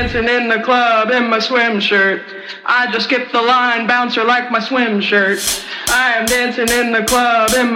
dancing in the club in my swim shirt. I just skipped the line, bouncer like my swim shirt. I am dancing in the club in